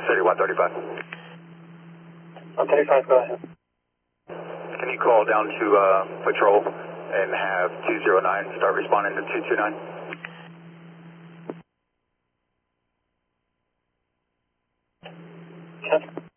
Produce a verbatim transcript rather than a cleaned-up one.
City, one thirty-five. one thirty-five, go ahead. Can you call down to uh, patrol and have two zero nine start responding to two two nine? Okay.